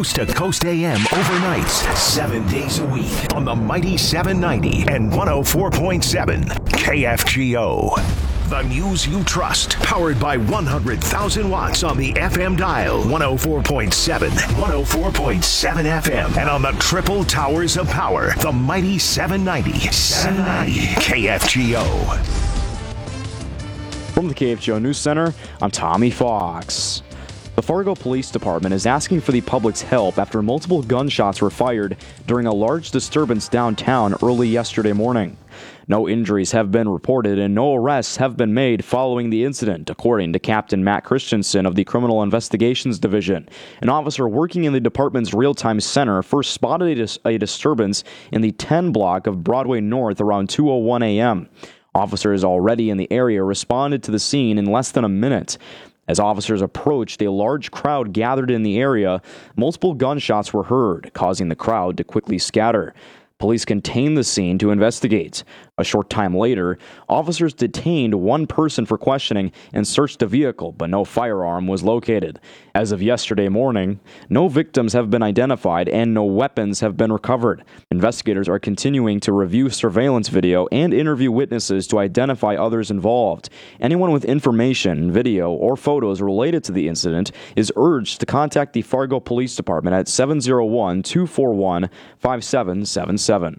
Coast to Coast AM overnights, 7 days a week on the Mighty 790 and 104.7 KFGO. The news you trust, powered by 100,000 watts on the FM dial, 104.7, 104.7 FM, and on the triple towers of power, the Mighty 790, 790 KFGO. From the KFGO News Center, I'm Tommy Fox. The Fargo Police Department is asking for the public's help after multiple gunshots were fired during a large disturbance downtown early yesterday morning. No injuries have been reported and no arrests have been made following the incident, according to Captain Matt Christensen of the Criminal Investigations Division. An officer working in the department's real-time center first spotted a disturbance in the 10 block of Broadway North around 2:01 a.m. Officers already in the area responded to the scene in less than a minute. As officers approached, a large crowd gathered in the area. Multiple gunshots were heard, causing the crowd to quickly scatter. Police contained the scene to investigate. A short time later, officers detained one person for questioning and searched a vehicle, but no firearm was located. As of yesterday morning, no victims have been identified and no weapons have been recovered. Investigators are continuing to review surveillance video and interview witnesses to identify others involved. Anyone with information, video, or photos related to the incident is urged to contact the Fargo Police Department at 701-241-5777.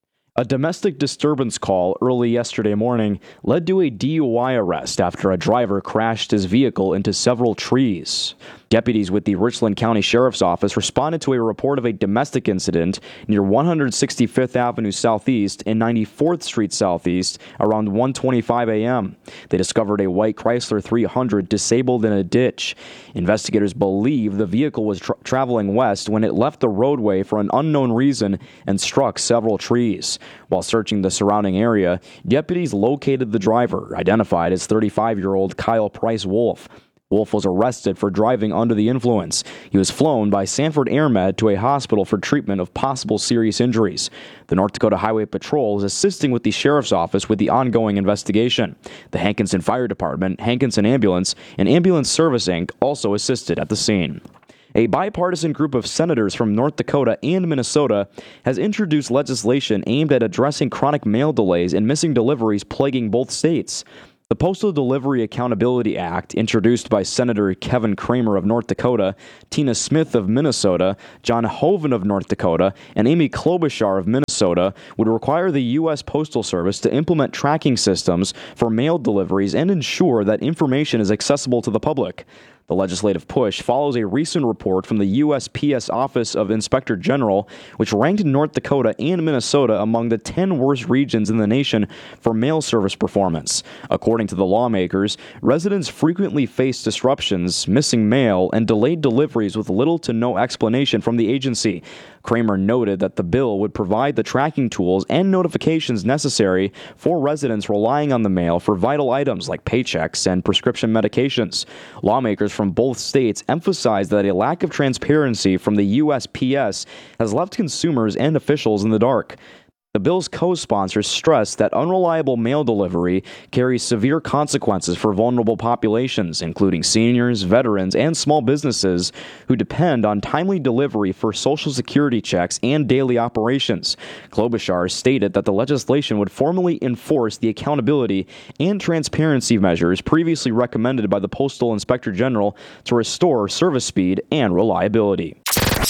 A domestic disturbance call early yesterday morning led to a DUI arrest after a driver crashed his vehicle into several trees. Deputies with the Richland County Sheriff's Office responded to a report of a domestic incident near 165th Avenue Southeast and 94th Street Southeast around 1:25 a.m. They discovered a white Chrysler 300 disabled in a ditch. Investigators believe the vehicle was traveling west when it left the roadway for an unknown reason and struck several trees. While searching the surrounding area, deputies located the driver, identified as 35-year-old Kyle Price Wolf. Wolf was arrested for driving under the influence. He was flown by Sanford AirMed to a hospital for treatment of possible serious injuries. The North Dakota Highway Patrol is assisting with the Sheriff's Office with the ongoing investigation. The Hankinson Fire Department, Hankinson Ambulance, and Ambulance Service, Inc. also assisted at the scene. A bipartisan group of senators from North Dakota and Minnesota has introduced legislation aimed at addressing chronic mail delays and missing deliveries plaguing both states. The Postal Delivery Accountability Act, introduced by Senator Kevin Cramer of North Dakota, Tina Smith of Minnesota, John Hoeven of North Dakota, and Amy Klobuchar of Minnesota, would require the U.S. Postal Service to implement tracking systems for mail deliveries and ensure that information is accessible to the public. The legislative push follows a recent report from the USPS Office of Inspector General, which ranked North Dakota and Minnesota among the 10 worst regions in the nation for mail service performance. According to the lawmakers, residents frequently face disruptions, missing mail, and delayed deliveries with little to no explanation from the agency. Cramer noted that the bill would provide the tracking tools and notifications necessary for residents relying on the mail for vital items like paychecks and prescription medications. Lawmakers from both states emphasized that a lack of transparency from the USPS has left consumers and officials in the dark. The bill's co-sponsors stressed that unreliable mail delivery carries severe consequences for vulnerable populations, including seniors, veterans, and small businesses who depend on timely delivery for Social Security checks and daily operations. Klobuchar stated that the legislation would formally enforce the accountability and transparency measures previously recommended by the Postal Inspector General to restore service speed and reliability.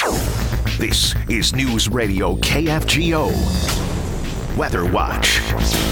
This is News Radio KFGO. Weather Watch.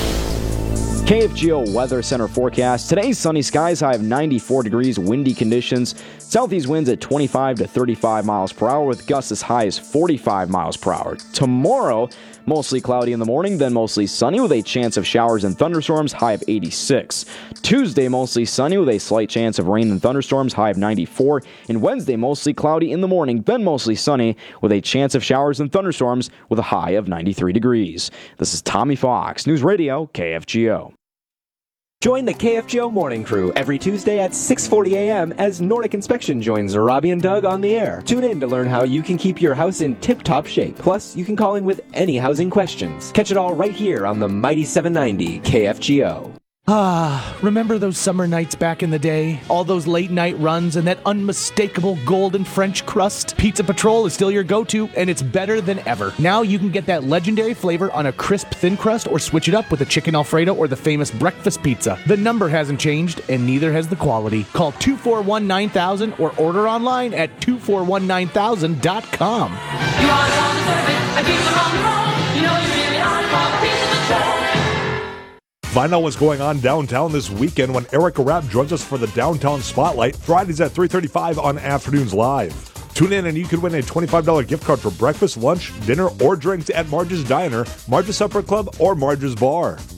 KFGO Weather Center forecast. Today's sunny skies, high of 94 degrees, windy conditions. Southeast winds at 25 to 35 miles per hour with gusts as high as 45 miles per hour. Tomorrow, mostly cloudy in the morning, then mostly sunny with a chance of showers and thunderstorms, high of 86. Tuesday, mostly sunny with a slight chance of rain and thunderstorms, high of 94. And Wednesday, mostly cloudy in the morning, then mostly sunny with a chance of showers and thunderstorms with a high of 93 degrees. This is Tommy Fox, News Radio KFGO. Join the KFGO Morning Crew every Tuesday at 6:40 a.m. as Nordic Inspection joins Robbie and Doug on the air. Tune in to learn how you can keep your house in tip-top shape. Plus, you can call in with any housing questions. Catch it all right here on the Mighty 790 KFGO. Remember those summer nights back in the day? All those late night runs and that unmistakable golden French crust? Pizza Patrol is still your go-to, and it's better than ever. Now you can get that legendary flavor on a crisp thin crust or switch it up with a chicken Alfredo or the famous breakfast pizza. The number hasn't changed, and neither has the quality. Call 241-9000 or order online at 2419000.com. You are on the surface, and people are on the road. You know you really are for Pizza Patrol. Find out what's going on downtown this weekend when Erica Rapp joins us for the Downtown Spotlight, Fridays at 3:35 on Afternoons Live. Tune in and you could win a $25 gift card for breakfast, lunch, dinner, or drinks at Marge's Diner, Marge's Supper Club, or Marge's Bar.